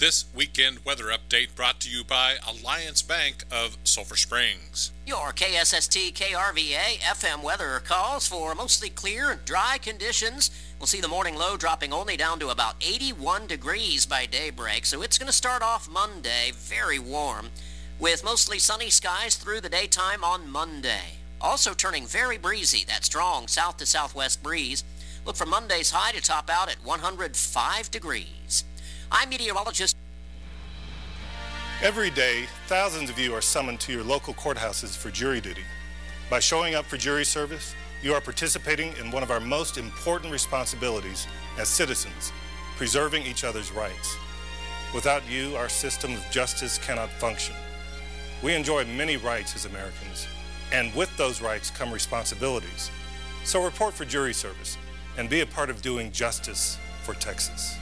This weekend weather update brought to you by Alliance Bank of Sulphur Springs. Your KSST KRVA FM weather calls for mostly clear and dry conditions. We'll see the morning low dropping only down to about 81 degrees by daybreak, so it's going to start off Monday very warm, with mostly sunny skies through the daytime on Monday. Also turning very breezy, that strong south to southwest breeze. Look for Monday's high to top out at 105 degrees. I'm meteorologist. Every day, thousands of you are summoned to your local courthouses for jury duty. By showing up for jury service, you are participating in one of our most important responsibilities as citizens, preserving each other's rights. Without you, our system of justice cannot function. We enjoy many rights as Americans, and with those rights come responsibilities. So report for jury service and be a part of doing justice for Texas.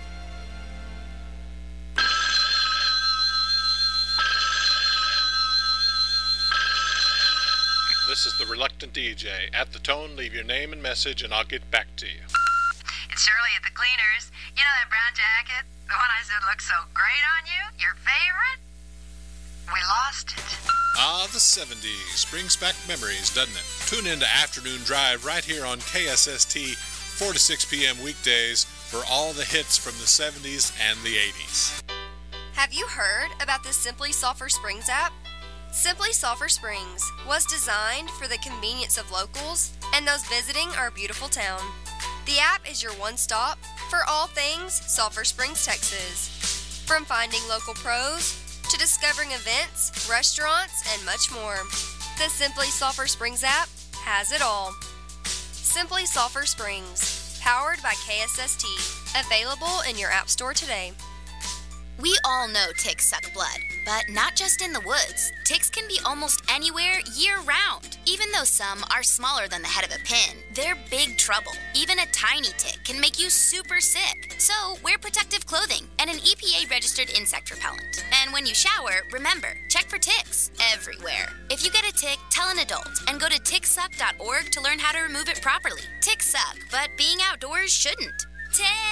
This is the Reluctant DJ. At the tone, leave your name and message, and I'll get back to you. It's Shirley at the Cleaners. You know that brown jacket? The one I said looked so great on you? Your favorite? We lost it. Ah, the 70s brings back memories, doesn't it? Tune in to Afternoon Drive right here on KSST, 4 to 6 p.m. weekdays for all the hits from the 70s and the 80s. Have you heard about the Simply Sulphur Springs app? Simply Sulphur Springs was designed for the convenience of locals and those visiting our beautiful town. The app is your one-stop for all things Sulphur Springs, Texas. From finding local pros to discovering events, restaurants, and much more. The Simply Sulphur Springs app has it all. Simply Sulphur Springs, powered by KSST. Available in your app store today. We all know ticks suck blood, but not just in the woods. Ticks can be almost anywhere year-round. Even though some are smaller than the head of a pin, they're big trouble. Even a tiny tick can make you super sick. So wear protective clothing and an EPA-registered insect repellent. And when you shower, remember, check for ticks everywhere. If you get a tick, tell an adult and go to ticksuck.org to learn how to remove it properly. Ticks suck, but being outdoors shouldn't. Tick!